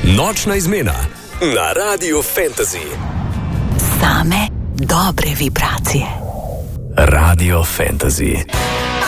Nočna izmena na Radiu Fantasy. Same dobre vibracije. Radio Fantasy.